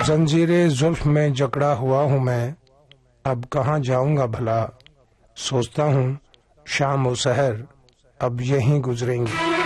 जंजीरे जुल्फ में जकड़ा हुआ हूँ मैं, अब कहाँ जाऊंगा भला। सोचता हूँ शाम और सहर अब यहीं गुजरेंगे।